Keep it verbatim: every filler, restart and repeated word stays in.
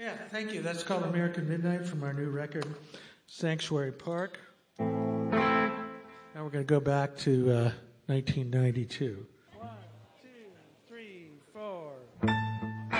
Yeah, thank you. That's called American Midnight from our new record, Sanctuary Park. Now we're going to go back to uh, nineteen ninety-two.